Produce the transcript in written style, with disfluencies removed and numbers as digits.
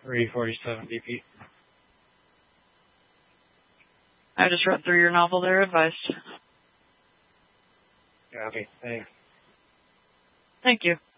347 DP. I just read through your novel. They're advised. Copy. Thanks. Thank you.